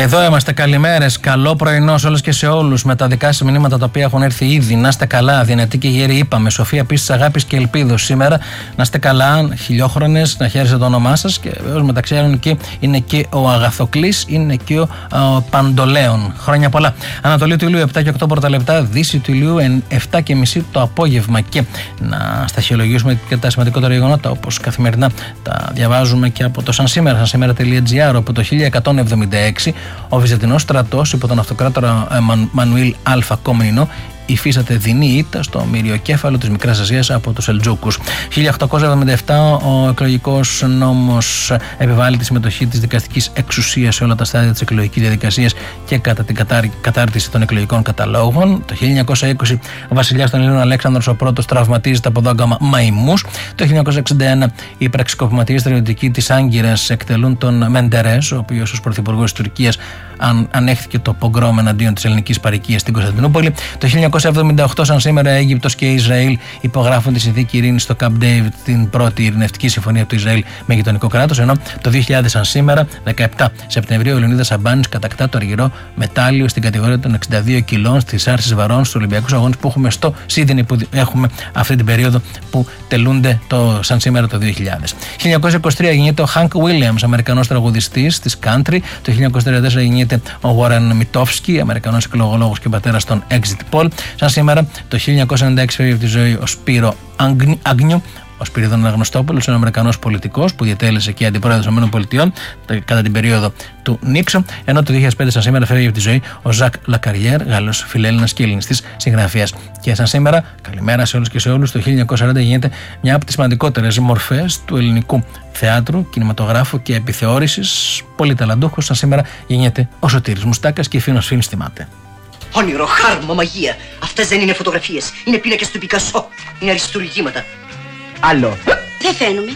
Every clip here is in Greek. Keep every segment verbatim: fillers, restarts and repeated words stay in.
Εδώ είμαστε, καλημέρες, καλό πρωινό σε όλες και σε όλους. Με τα δικά σας μηνύματα τα οποία έχουν έρθει ήδη. Να είστε καλά, δυνατοί και γέροι, είπαμε. Σοφία, πίστης, αγάπης και ελπίδος. Σήμερα να είστε καλά, χιλιόχρονες, να χαίρεστε το όνομά σας. Και βεβαίως μεταξύ άλλων και είναι και ο Αγαθοκλής, είναι και ο, ο Παντολέων. Χρόνια πολλά. Ανατολή του ηλίου επτά και οκτώ πρώτα λεπτά, δύση του ηλίου επτά και μισή το απόγευμα. Και να σταχυολογήσουμε και τα σημαντικότερα γεγονότα, όπως καθημερινά τα διαβάζουμε και από το Σαν Σήμερα, σαν σήμερα.gr, όπου το χίλια εκατόν εβδομήντα έξι ο Βυζαντινός στρατός υπό τον αυτοκράτορα Μανουήλ Α. Κόμνηνο υφίσταται δεινή ήττα στο μυριοκέφαλο της Μικράς Ασίας από τους Σελτζούκους. χίλια οκτακόσια εβδομήντα επτά ο εκλογικός νόμος επιβάλλει τη συμμετοχή της δικαστικής εξουσίας σε όλα τα στάδια της εκλογικής διαδικασίας και κατά την κατάρτιση των εκλογικών καταλόγων. Το χίλια εννιακόσια είκοσι ο βασιλιάς των Ελλήνων Αλέξανδρος ο πρώτος τραυματίζεται από δόγκαμα μαϊμούς. Το χίλια εννιακόσια εξήντα ένα οι πραξικοπηματίες στρατιωτικοί της Άγκυρας εκτελούν τον Μεντερές, ο οποίος ως πρωθυπουργός της Τουρκίας αν, ανέχθηκε το πογκρόμ εναντίον της ελληνικής παροικίας στην Κωνσταντινούπολη. Το χίλια εννιακόσια εβδομήντα οκτώ, σαν σήμερα, Αίγυπτος και Ισραήλ υπογράφουν τη συνθήκη ειρήνης στο Camp David, την πρώτη ειρηνευτική συμφωνία του Ισραήλ με γειτονικό κράτος. Ενώ το δύο χιλιάδες, σαν σήμερα, δεκαεπτά Σεπτεμβρίου, ο Λεωνίδας Αμπάνης κατακτά το αργυρό μετάλλιο στην κατηγορία των εξήντα δύο κιλών στις άρσεις βαρών στους Ολυμπιακούς Αγώνες που έχουμε στο Σίδνεϊ, που έχουμε αυτή την περίοδο που τελούνται το, σαν σήμερα το δύο χιλιάδες. χίλια εννιακόσια είκοσι τρία γεννιέται ο Χανκ Βίλιαμς, Αμερικανός τραγουδιστής της country. Το χίλια εννιακόσια τριάντα τέσσερα γεννιέται ο Γουάρεν Μιτόφσκι, Αμερικανός εκλογολόγος και πατέρας των Exit Poll. Σαν σήμερα, το χίλια εννιακόσια ενενήντα έξι φεύγει από τη ζωή ο Σπύρο Άγνιου, ο Σπυρίδων Αναγνωστόπουλος, ένα Αμερικανός πολιτικός που διατέλεσε και αντιπρόεδρος των ΗΠΑ κατά την περίοδο του Νίξον. Ενώ το δύο χιλιάδες πέντε, σαν σήμερα, φεύγει από τη ζωή ο Ζακ Λακαριέρ, Γάλλος φιλέλληνας και ελληνιστής συγγραφέας. Και σαν σήμερα, καλημέρα σε όλους και σε όλους, το χίλια εννιακόσια σαράντα γεννιέται μια από τις σημαντικότερες μορφές του ελληνικού θεάτρου, κινηματογράφου και επιθεώρησης. Πολύ ταλαντούχος, σαν σήμερα γεννιέται ο Σωτήρης Μουστάκας και Φίνος Φίνς θυμάται. Όνειρο, χάρμα, μαγεία. Αυτές δεν είναι φωτογραφίες. Είναι πίνακες του Πικασό. Είναι αριστουργήματα. Άλλο. Δεν φαίνομαι.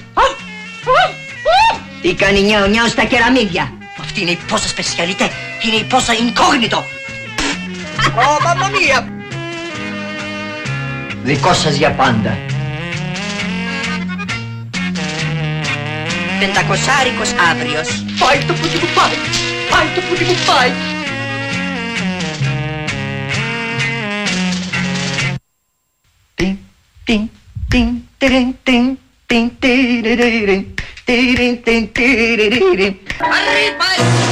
Τι κάνει νιάο νιάο στα κεραμίδια. Αυτή είναι η πόσα σπεσιαλιτέ. Είναι η πόσα incognito. Ω, μαμμα μία. Δικό σας για πάντα. Πεντακοσάρικος αύριος. Πάει το πούτι μου πάει. Πάει το πούτι μου πάει. Τιν, τιν, τιν, τιν, τιν, τιν, τιν, τιν, τιν, τιν, τιν, τιν, τιν. Arriba!